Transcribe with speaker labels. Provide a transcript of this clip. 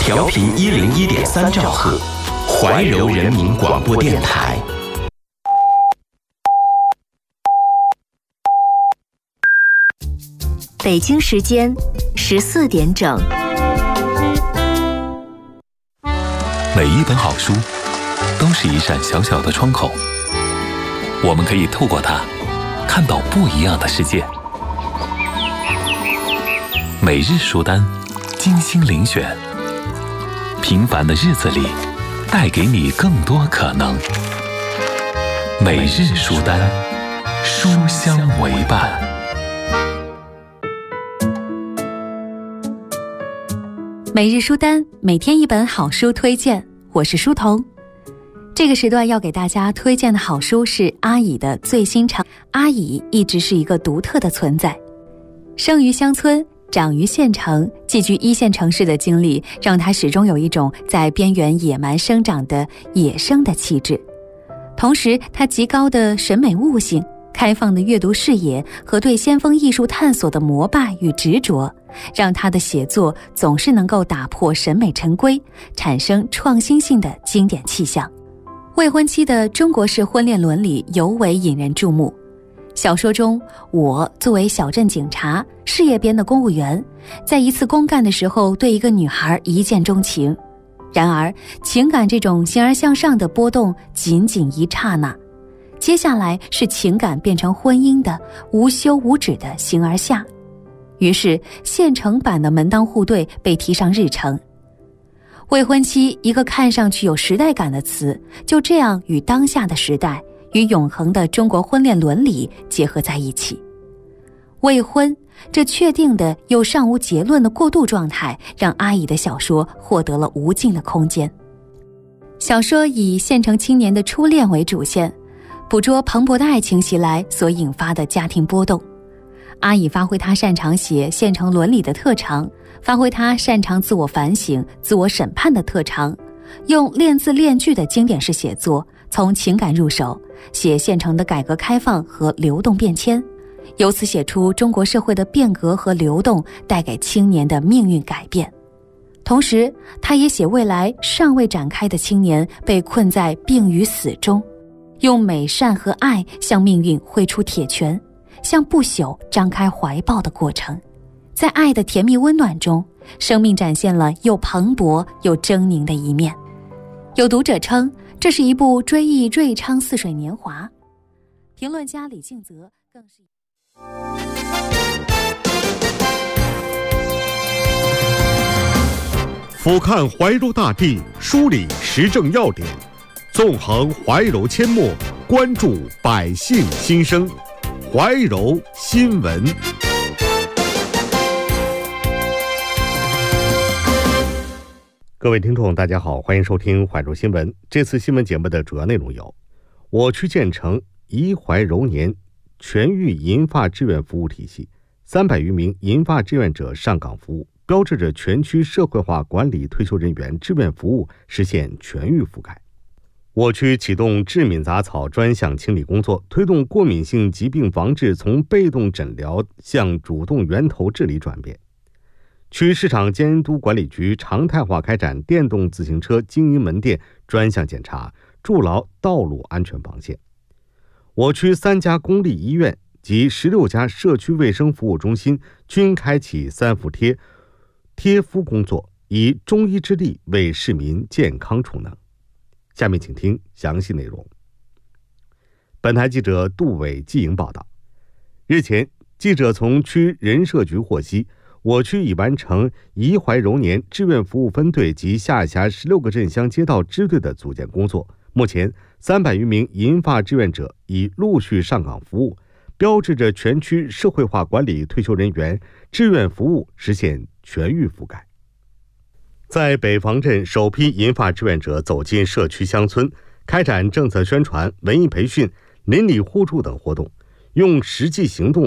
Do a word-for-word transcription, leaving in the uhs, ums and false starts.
Speaker 1: 调频一零一点三兆赫，怀柔人民广播电台。
Speaker 2: 北京时间十四点整。
Speaker 3: 每一本好书都是一扇小小的窗口，我们可以透过它看到不一样的世界。每日书单，精心遴选，平凡的日子里带给你更多可能。每日书单，书香为伴。
Speaker 2: 每日书单，每天一本好书推荐，我是书童。这个时段要给大家推荐的好书是阿乙的最新长。阿乙一直是一个独特的存在，生于乡村，长于县城，寄居一线城市的经历让他始终有一种在边缘野蛮生长的野生的气质。同时他极高的审美悟性，开放的阅读视野和对先锋艺术探索的膜拜与执着，让他的写作总是能够打破审美陈规，产生创新性的经典气象。未婚妻的中国式婚恋伦理尤为引人注目。小说中，我作为小镇警察，事业编的公务员，在一次公干的时候对一个女孩一见钟情。然而情感这种形而向上的波动仅仅一刹那，接下来是情感变成婚姻的无休无止的形而下。于是县城版的门当户对被提上日程。未婚妻，一个看上去有时代感的词，就这样与当下的时代，与永恒的中国婚恋伦理结合在一起。未婚，这确定的又尚无结论的过渡状态，让阿乙的小说获得了无尽的空间。小说以县城青年的初恋为主线，捕捉蓬勃的爱情袭来所引发的家庭波动。阿乙发挥他擅长写县城伦理的特长，发挥他擅长自我反省、自我审判的特长，用练字练句的经典式写作，从情感入手，写县城的改革开放和流动变迁，由此写出中国社会的变革和流动带给青年的命运改变。同时他也写未来尚未展开的青年被困在病与死中，用美善和爱向命运挥出铁拳，向不朽张开怀抱的过程。在爱的甜蜜温暖中，生命展现了又蓬勃又狰狞的一面。有读者称这是一部追忆瑞昌似水年华，评论家李敬泽更是
Speaker 4: 俯瞰怀柔大地，梳理时政要点，纵横怀柔阡陌，关注百姓心声。怀柔新闻。各位听众大家好，欢迎收听怀柔新闻。这次新闻节目的主要内容有：我区建成怡怀柔年全域银发志愿服务体系，三百余名银发志愿者上岗服务，标志着全区社会化管理退休人员志愿服务实现全域覆盖。我区启动致敏杂草专项清理工作，推动过敏性疾病防治从被动诊疗向主动源头治理转变。区市场监督管理局常态化开展电动自行车经营门店专项检查，筑牢道路安全防线。我区三家公立医院及十六家社区卫生服务中心均开启三伏贴贴敷工作，以中医之力为市民健康储能。下面请听详细内容。本台记者杜伟季莹报道。日前，记者从区人社局获悉，我区已完成怡怀柔年志愿服务分队及下辖十六个镇乡街道支队的组建工作。目前，三百余名银发志愿者已陆续上岗服务，标志着全区社会化管理退休人员志愿服务实现全域覆盖。在北房镇，首批银发志愿者走进社区乡村，开展政策宣传、文艺培训、邻里互助等活动，用实际行动